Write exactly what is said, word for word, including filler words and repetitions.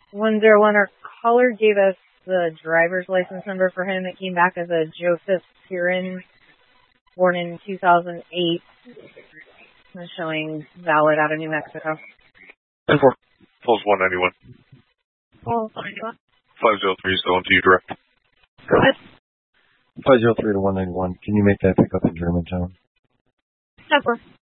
one zero one, our caller gave us the driver's license number for him. It came back as a Joseph Pirin, born in two thousand eight. It's showing valid out of New Mexico. ten four. Pulse one ninety-one. Oh, five zero three, still on to you direct. Go ahead. five zero three to one ninety-one. Can you make that pick up in Germantown? ten four.